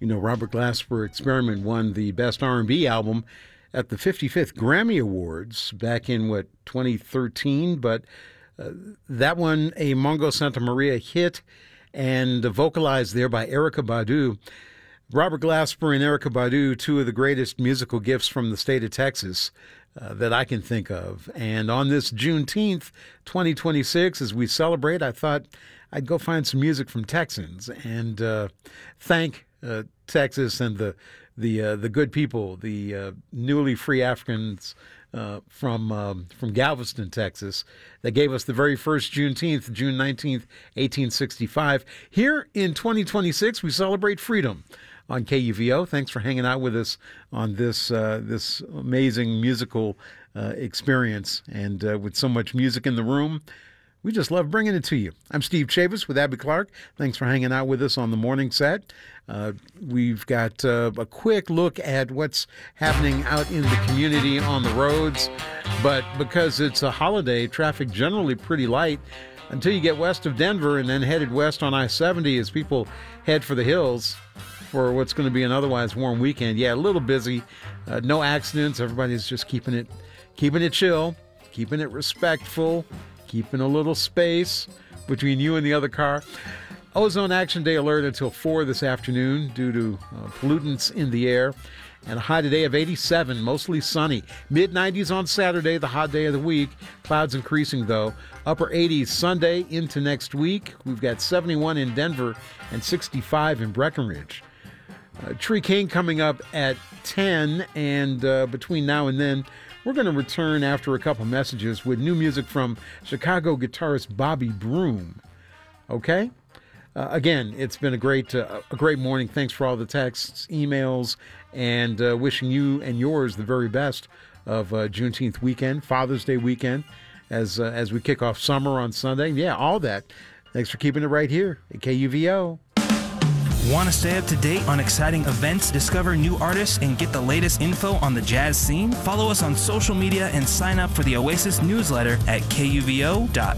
Robert Glasper Experiment won the Best R&B Album at the 55th Grammy Awards back in, 2013, but that one, a Mongo Santa Maria hit and vocalized there by Erykah Badu. Robert Glasper and Erykah Badu, two of the greatest musical gifts from the state of Texas that I can think of. And on this Juneteenth, 2026, as we celebrate, I thought I'd go find some music from Texans and thank Texas and the good people, the newly free Africans from Galveston, Texas, that gave us the very first Juneteenth, June 19th, 1865. Here in 2026, we celebrate freedom on KUVO. Thanks for hanging out with us on this amazing musical experience. And with so much music in the room, we just love bringing it to you. I'm Steve Chavis with Abby Clark. Thanks for hanging out with us on the morning set. We've got a quick look at what's happening out in the community on the roads. But because it's a holiday, traffic generally pretty light until you get west of Denver and then headed west on I-70 as people head for the hills for what's going to be an otherwise warm weekend. Yeah, a little busy. No accidents. Everybody's just keeping it chill, keeping it respectful, keeping a little space between you and the other car. Ozone Action Day alert until 4 this afternoon due to pollutants in the air. And a high today of 87, mostly sunny. Mid-90s on Saturday, the hot day of the week. Clouds increasing, though. Upper 80s Sunday into next week. We've got 71 in Denver and 65 in Breckenridge. Tree King coming up at 10, and between now and then, we're going to return after a couple messages with new music from Chicago guitarist Bobby Broom. Okay? Again, it's been a great morning. Thanks for all the texts, emails, and wishing you and yours the very best of Juneteenth weekend, Father's Day weekend, as we kick off summer on Sunday. Yeah, all that. Thanks for keeping it right here at KUVO. Want to stay up to date on exciting events, discover new artists, and get the latest info on the jazz scene? Follow us on social media and sign up for the Oasis newsletter at kuvo.org.